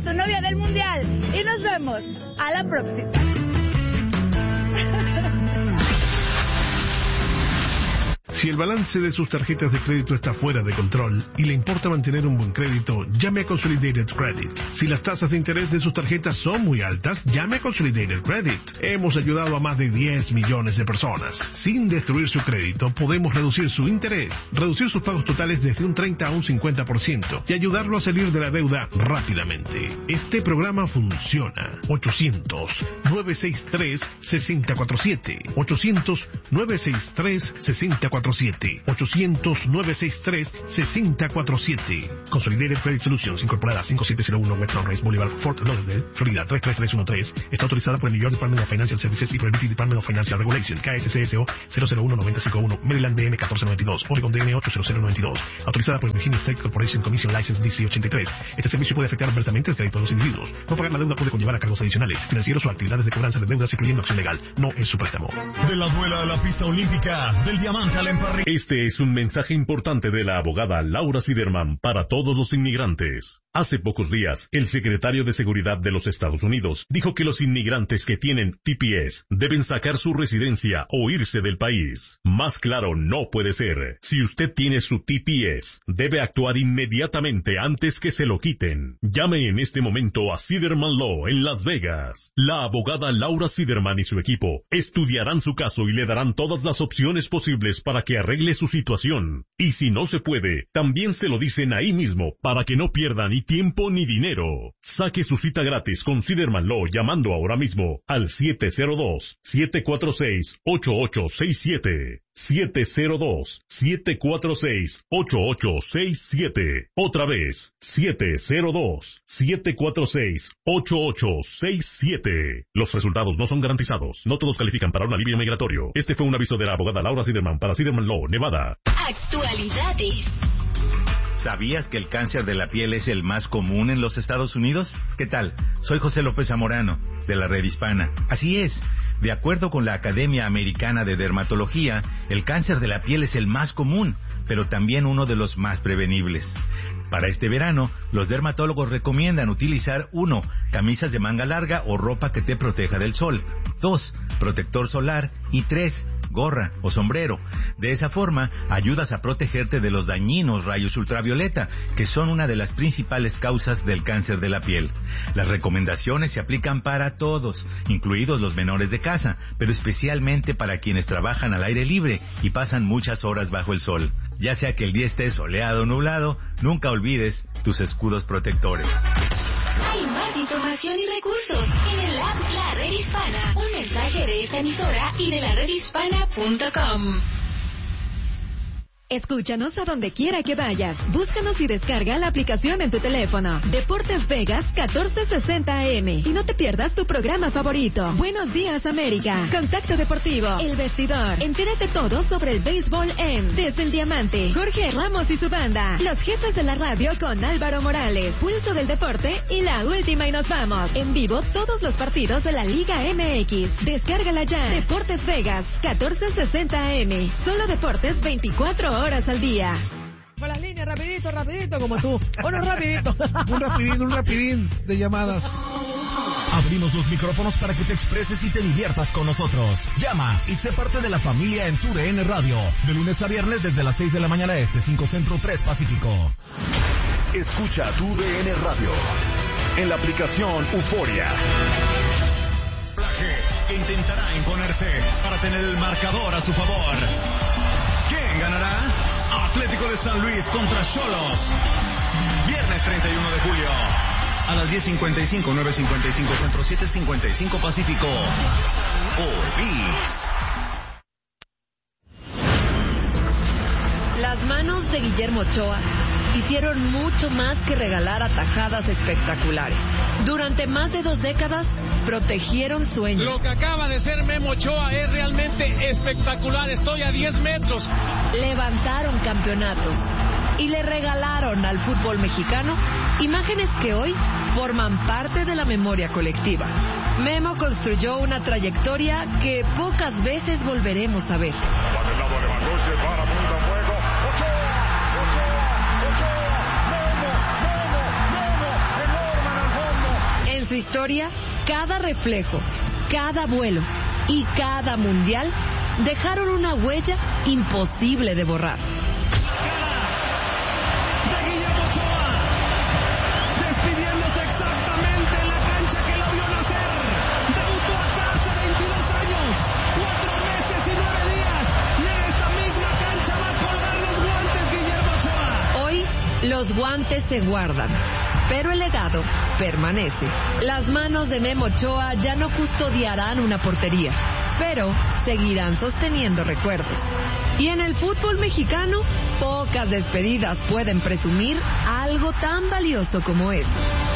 tu novia del mundial. Y nos vemos a la próxima. Si el balance de sus tarjetas de crédito está fuera de control y le importa mantener un buen crédito, llame a Consolidated Credit. Si las tasas de interés de sus tarjetas son muy altas, llame a Consolidated Credit. Hemos ayudado a más de 10 millones de personas. Sin destruir su crédito, podemos reducir su interés, reducir sus pagos totales desde un 30 a un 50% y ayudarlo a salir de la deuda rápidamente. Este programa funciona. 800-963-6047. 800-963-6047. 800-963-6047. Consolidated Credit Solutions, incorporada 5701 West Sunrise Boulevard, Fort Lauderdale, Florida 33313. Está autorizada por el New York Department of Financial Services y por el BT Department of Financial Regulation, KSCSO 001-951, Maryland DM 1492, Oregon DM 80092. Autorizada por el Virginia State Corporation Commission License DC 83. Este servicio puede afectar adversamente el crédito de los individuos. No pagar la deuda puede conllevar a cargos adicionales, financieros o actividades de cobranza de deudas, incluyendo acción legal. No es su préstamo. De la duela a la pista olímpica, del diamante al emparrillado. Este es un mensaje importante de la abogada Laura Siderman para todos los inmigrantes. Hace pocos días, el secretario de Seguridad de los Estados Unidos dijo que los inmigrantes que tienen TPS deben sacar su residencia o irse del país. Más claro no puede ser. Si usted tiene su TPS, debe actuar inmediatamente antes que se lo quiten. Llame en este momento a Siderman Law en Las Vegas. La abogada Laura Siderman y su equipo estudiarán su caso y le darán todas las opciones posibles para que arregle su situación. Y si no se puede, también se lo dicen ahí mismo para que no pierdan ni tiempo ni dinero. Saque su cita gratis con Siderman Law llamando ahora mismo al 702-746-8867. 702-746-8867. Otra vez, 702-746-8867. Los resultados no son garantizados. No todos califican para un alivio migratorio. Este fue un aviso de la abogada Laura Siderman para Siderman Law, Nevada. Actualidades. ¿Sabías que el cáncer de la piel es el más común en los Estados Unidos? ¿Qué tal? Soy José López Zamorano, de la Red Hispana. Así es. De acuerdo con la Academia Americana de Dermatología, el cáncer de la piel es el más común, pero también uno de los más prevenibles. Para este verano, los dermatólogos recomiendan utilizar 1. Camisas de manga larga o ropa que te proteja del sol. 2. Protector solar. Y 3. Gorra o sombrero. De esa forma, ayudas a protegerte de los dañinos rayos ultravioleta, que son una de las principales causas del cáncer de la piel. Las recomendaciones se aplican para todos, incluidos los menores de casa, pero especialmente para quienes trabajan al aire libre y pasan muchas horas bajo el sol. Ya sea que el día esté soleado o nublado, nunca olvides tus escudos protectores. Hay más información y recursos en el app La Red Hispana. Un mensaje de esta emisora y de la redhispana.com. Escúchanos a donde quiera que vayas. Búscanos y descarga la aplicación en tu teléfono. Deportes Vegas 1460 AM. Y no te pierdas tu programa favorito. Buenos días, América. Contacto Deportivo. El Vestidor. Entérate todo sobre el béisbol en Desde el Diamante. Jorge Ramos y su banda. Los jefes de la radio con Álvaro Morales. Pulso del Deporte y la última y nos vamos. En vivo todos los partidos de la Liga MX. Descárgala ya. Deportes Vegas 1460 AM. Solo deportes 24 horas al día. Con las líneas, rapidito, como tú. Bueno, rapidito. un rapidín de llamadas. Abrimos los micrófonos para que te expreses y te diviertas con nosotros. Llama y sé parte de la familia en tu DN Radio. De lunes a viernes desde las 6 de la mañana este, 5 Centro, 3 Pacífico. Escucha tu DN Radio en la aplicación Euforia. Que intentará imponerse para tener el marcador a su favor. ¿Quién ganará? Atlético de San Luis contra Xolos. Viernes 31 de julio. A las 10:55, 9:55 Centro, 7:55 Pacífico. Orbis. Las manos de Guillermo Ochoa hicieron mucho más que regalar atajadas espectaculares. Durante más de 2 décadas, protegieron sueños. Lo que acaba de ser Memo Ochoa es realmente espectacular. Estoy a 10 metros. Levantaron campeonatos y le regalaron al fútbol mexicano imágenes que hoy forman parte de la memoria colectiva. Memo construyó una trayectoria que pocas veces volveremos a ver. su historia, cada reflejo, cada vuelo y cada mundial dejaron una huella imposible de borrar. De Guillermo Ochoa, despidiéndose exactamente en la cancha que lo vio nacer. Debutó acá hace 22 años, 4 meses y 9 días, y en esta misma cancha va a colgar los guantes Guillermo Ochoa. Hoy los guantes se guardan, pero el legado permanece. Las manos de Memo Ochoa ya no custodiarán una portería, pero seguirán sosteniendo recuerdos. Y en el fútbol mexicano, pocas despedidas pueden presumir algo tan valioso como eso.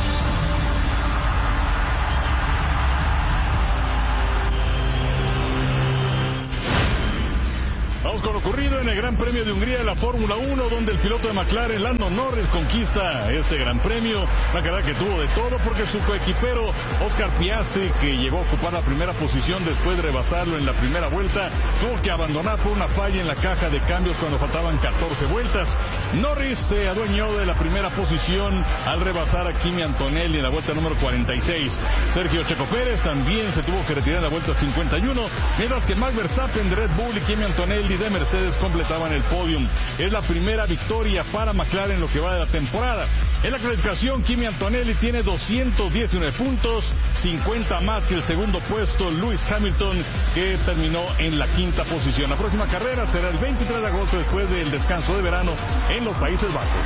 Vamos con lo ocurrido en el Gran Premio de Hungría de la Fórmula 1, donde el piloto de McLaren, Lando Norris, conquista este Gran Premio. Una carrera que tuvo de todo porque su coequipero Oscar Piastri, que llegó a ocupar la primera posición después de rebasarlo en la primera vuelta, tuvo que abandonar por una falla en la caja de cambios cuando faltaban 14 vueltas. Norris se adueñó de la primera posición al rebasar a Kimi Antonelli en la vuelta número 46. Sergio Checo Pérez también se tuvo que retirar en la vuelta 51, mientras que Max Verstappen de Red Bull y Kimi Antonelli de Mercedes completaban el podium. Es la primera victoria para McLaren en lo que va de la temporada. En la clasificación, Kimi Antonelli tiene 219 puntos, 50 más que el segundo puesto, Lewis Hamilton, que terminó en la quinta posición. La próxima carrera será el 23 de agosto, después del descanso de verano en los Países Bajos.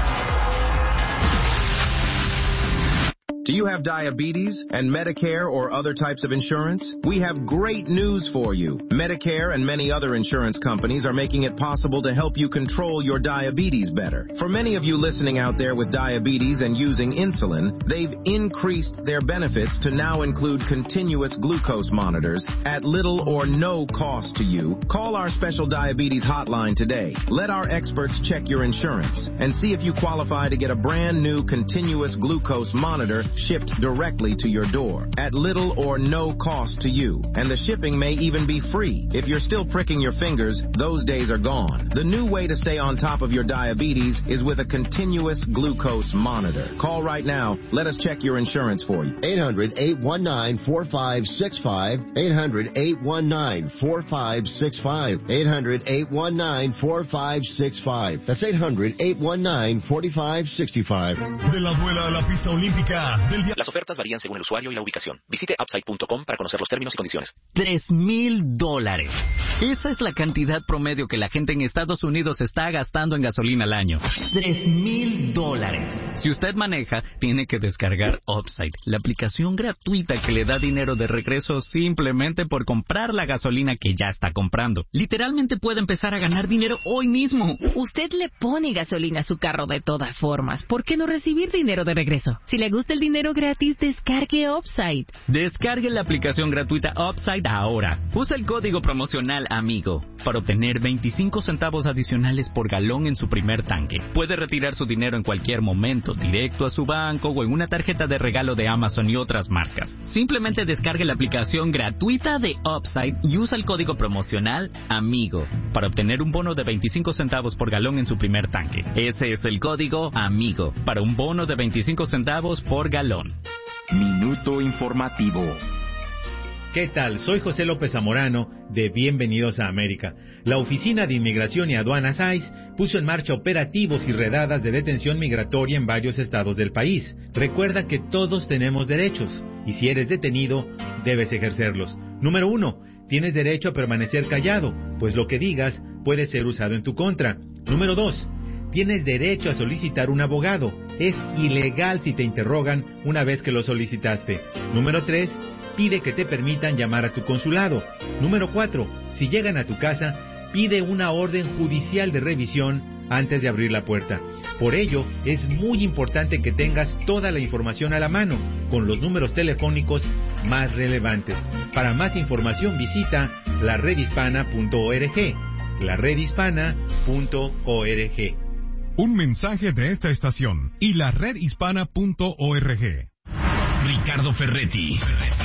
Do you have diabetes and Medicare or other types of insurance? We have great news for you. Medicare and many other insurance companies are making it possible to help you control your diabetes better. For many of you listening out there with diabetes and using insulin, they've increased their benefits to now include continuous glucose monitors at little or no cost to you. Call our special diabetes hotline today. Let our experts check your insurance and see if you qualify to get a brand new continuous glucose monitor shipped directly to your door at little or no cost to you. And the shipping may even be free. If you're still pricking your fingers, those days are gone. The new way to stay on top of your diabetes is with a continuous glucose monitor. Call right now. Let us check your insurance for you. 800-819-4565. 800-819-4565. 800-819-4565. That's 800-819-4565. De la vuela a la pista olímpica. Las ofertas varían según el usuario y la ubicación. Visite upside.com para conocer los términos y condiciones. $3,000. Esa es la cantidad promedio que la gente en Estados Unidos está gastando en gasolina al año. $3,000. Si usted maneja, tiene que descargar Upside, la aplicación gratuita que le da dinero de regreso simplemente por comprar la gasolina que ya está comprando. Literalmente puede empezar a ganar dinero hoy mismo. Usted le pone gasolina a su carro de todas formas. ¿Por qué no recibir dinero de regreso? Si le gusta el dinero gratis, descargue Upside. Descargue la aplicación gratuita Upside ahora. Usa el código promocional AMIGO para obtener 25 centavos adicionales por galón en su primer tanque. Puede retirar su dinero en cualquier momento, directo a su banco o en una tarjeta de regalo de Amazon y otras marcas. Simplemente descargue la aplicación gratuita de Upside y usa el código promocional AMIGO para obtener un bono de 25 centavos por galón en su primer tanque. Ese es el código AMIGO para un bono de 25 centavos por galón. Minuto informativo. ¿Qué tal? Soy José López Zamorano de Bienvenidos a América. La Oficina de Inmigración y Aduanas ICE puso en marcha operativos y redadas de detención migratoria en varios estados del país. Recuerda que todos tenemos derechos y si eres detenido, debes ejercerlos. Número 1. Tienes derecho a permanecer callado, pues lo que digas puede ser usado en tu contra. Número 2. Tienes derecho a solicitar un abogado. Es ilegal si te interrogan una vez que lo solicitaste. Número 3. Pide que te permitan llamar a tu consulado. Número 4. Si llegan a tu casa, pide una orden judicial de revisión antes de abrir la puerta. Por ello, es muy importante que tengas toda la información a la mano, con los números telefónicos más relevantes. Para más información visita laredhispana.org. laredhispana.org. Un mensaje de esta estación y la redhispana.org. Ricardo Ferretti,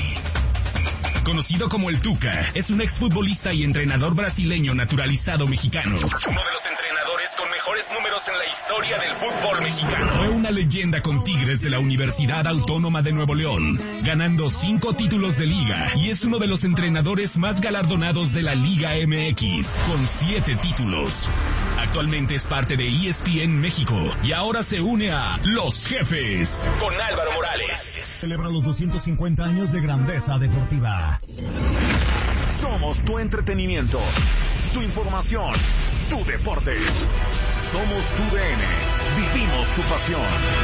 conocido como el Tuca, es un exfutbolista y entrenador brasileño naturalizado mexicano. Uno de los entrenadores con mejores números en la historia del fútbol mexicano. Fue un una leyenda con Tigres de la Universidad Autónoma de Nuevo León, ganando 5 títulos de liga y es uno de los entrenadores más galardonados de la Liga MX, con 7 títulos. Actualmente es parte de ESPN México y ahora se une a Los Jefes con Álvaro Morales. Celebra los 250 años de grandeza deportiva. Somos tu entretenimiento, tu información, tu deportes. Somos tu DN. Vivimos tu pasión.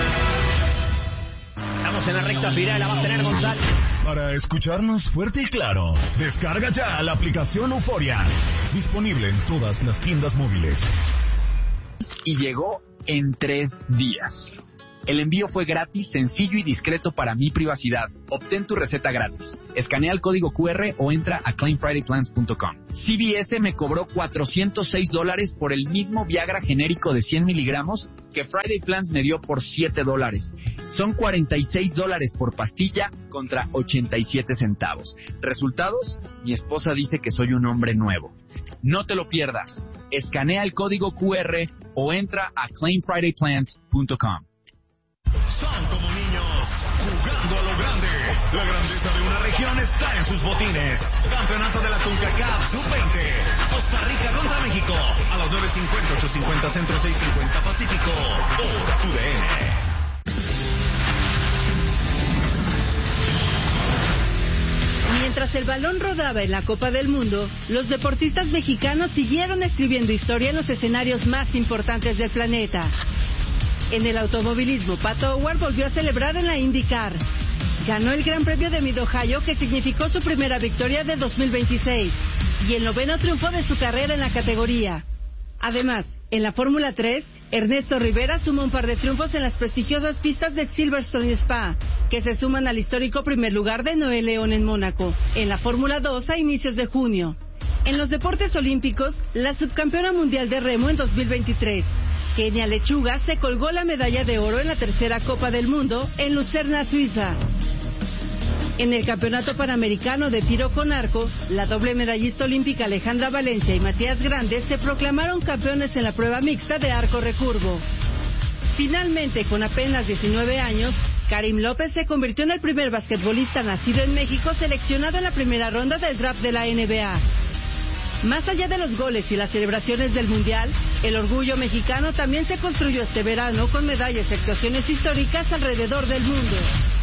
Estamos en la recta final, la va a tener González. Para escucharnos fuerte y claro, descarga ya la aplicación Euforia. Disponible en todas las tiendas móviles. Y llegó en 3 días. El envío fue gratis, sencillo y discreto para mi privacidad. Obtén tu receta gratis. Escanea el código QR o entra a claimfridayplans.com. CVS me cobró $406 por el mismo Viagra genérico de 100 miligramos que Friday Plans me dio por $7. Son $46 por pastilla contra 87 centavos. ¿Resultados? Mi esposa dice que soy un hombre nuevo. No te lo pierdas. Escanea el código QR o entra a claimfridayplans.com. Son como niños, jugando a lo grande. La grandeza de una región está en sus botines. Campeonato de la CONCACAF Sub-20. Costa Rica contra México. A las 9:50, 8:50 Centro, 6:50 Pacífico. Por tu DN. Mientras el balón rodaba en la Copa del Mundo, los deportistas mexicanos siguieron escribiendo historia en los escenarios más importantes del planeta. En el automovilismo, Pato O'Ward volvió a celebrar en la IndyCar. Ganó el Gran Premio de Mid-Ohio, que significó su primera victoria de 2026, y el 9º triunfo de su carrera en la categoría. Además, en la Fórmula 3, Ernesto Rivera suma un par de triunfos en las prestigiosas pistas de Silverstone y Spa, que se suman al histórico primer lugar de Noé León en Mónaco, en la Fórmula 2 a inicios de junio. En los deportes olímpicos, la subcampeona mundial de remo en 2023, Kenia Lechuga, se colgó la medalla de oro en la tercera Copa del Mundo en Lucerna, Suiza. En el Campeonato Panamericano de Tiro con Arco, la doble medallista olímpica Alejandra Valencia y Matías Grandes se proclamaron campeones en la prueba mixta de arco recurvo. Finalmente, con apenas 19 años, Karim López se convirtió en el primer basquetbolista nacido en México seleccionado en la primera ronda del draft de la NBA. Más allá de los goles y las celebraciones del Mundial, el orgullo mexicano también se construyó este verano con medallas y actuaciones históricas alrededor del mundo.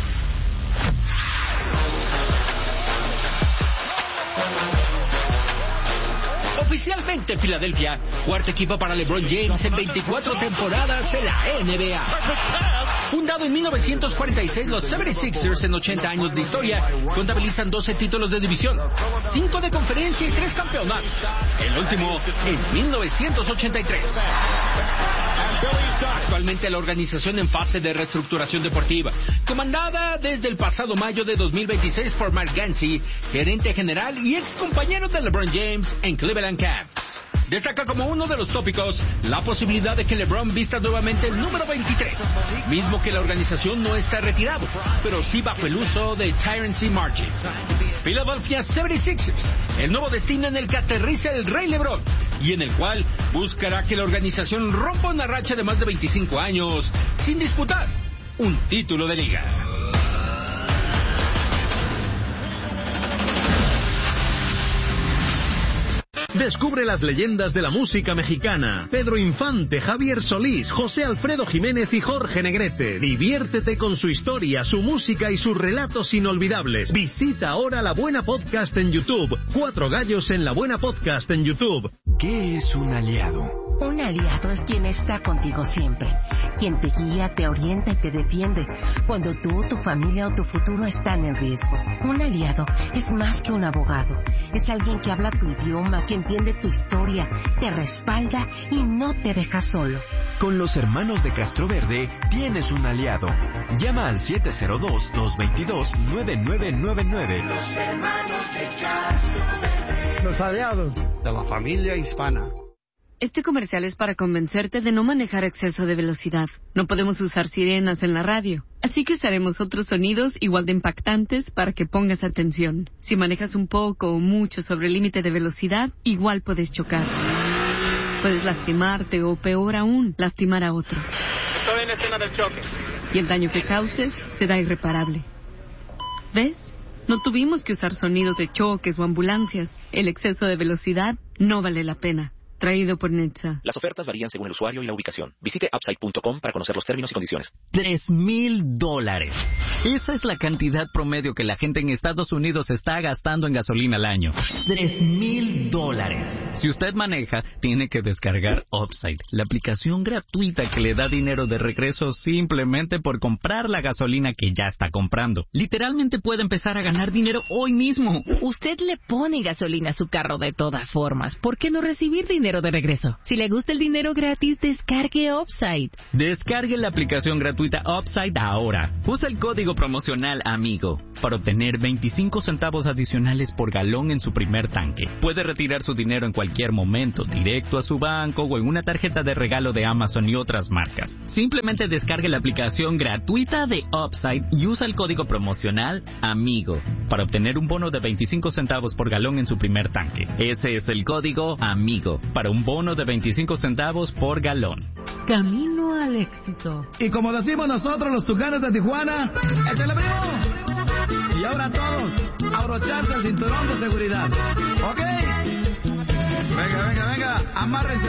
Oficialmente Filadelfia, cuarto equipo para LeBron James en 24 temporadas en la NBA. Fundado en 1946, los 76ers en 80 años de historia contabilizan 12 títulos de división, 5 de conferencia y 3 campeonatos. El último en 1983. Actualmente la organización en fase de reestructuración deportiva, comandada desde el pasado mayo de 2026 por Mark Gansey, gerente general y ex compañero de LeBron James en Cleveland Cavs. Destaca como uno de los tópicos la posibilidad de que LeBron vista nuevamente el número 23, mismo que la organización no está retirado, pero sí bajo el uso de Terrence Martin. Philadelphia 76ers, el nuevo destino en el que aterriza el Rey LeBron y en el cual buscará que la organización rompa una racha de más de 25 años sin disputar un título de liga. Descubre las leyendas de la música mexicana. Pedro Infante, Javier Solís, José Alfredo Jiménez y Jorge Negrete. Diviértete con su historia, su música y sus relatos inolvidables. Visita ahora La Buena Podcast en YouTube. 4 gallos en La Buena Podcast en YouTube. ¿Qué es un aliado? Un aliado es quien está contigo siempre, quien te guía, te orienta y te defiende cuando tú, tu familia o tu futuro están en riesgo. Un aliado es más que un abogado, es alguien que habla tu idioma, que entiende tu historia, te respalda y no te deja solo. Con los hermanos de Castroverde tienes un aliado. Llama al 702-222-9999. Los hermanos de Castroverde. Los aliados de la familia hispana. Este comercial es para convencerte de no manejar a exceso de velocidad. No podemos usar sirenas en la radio, así que usaremos otros sonidos igual de impactantes para que pongas atención. Si manejas un poco o mucho sobre el límite de velocidad, igual puedes chocar. Puedes lastimarte o, peor aún, lastimar a otros. Estoy en la escena del choque. Y el daño que causes será irreparable. ¿Ves? No tuvimos que usar sonidos de choques o ambulancias. El exceso de velocidad no vale la pena. Traído por Netza. Las ofertas varían según el usuario y la ubicación. Visite upside.com para conocer los términos y condiciones. $3,000. Esa es la cantidad promedio que la gente en Estados Unidos está gastando en gasolina al año. $3,000. Si usted maneja, tiene que descargar Upside, la aplicación gratuita que le da dinero de regreso simplemente por comprar la gasolina que ya está comprando. Literalmente puede empezar a ganar dinero hoy mismo. Usted le pone gasolina a su carro de todas formas. ¿Por qué no recibir dinero de regreso? Si le gusta el dinero gratis, descargue Upside. Descargue la aplicación gratuita Upside ahora. Usa el código promocional AMIGO para obtener 25 centavos adicionales por galón en su primer tanque. Puede retirar su dinero en cualquier momento, directo a su banco o en una tarjeta de regalo de Amazon y otras marcas. Simplemente descargue la aplicación gratuita de Upside y usa el código promocional AMIGO para obtener un bono de 25 centavos por galón en su primer tanque. Ese es el código AMIGO para un bono de 25 centavos por galón. Camino al éxito. Y como decimos nosotros los tucanes de Tijuana, ¡échale, primo! Y ahora todos, abrocharse el cinturón de seguridad. ¿Ok? Venga, amárrense.